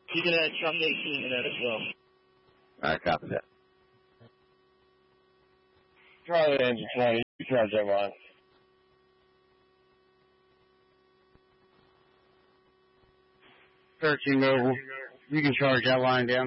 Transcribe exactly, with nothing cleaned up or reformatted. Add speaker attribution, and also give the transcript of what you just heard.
Speaker 1: You can add Trump eighteen in that as well.
Speaker 2: Alright, copy that.
Speaker 3: Charlie Engine twenty, you charge that line.
Speaker 4: thirteen Mobile, you can charge that line down.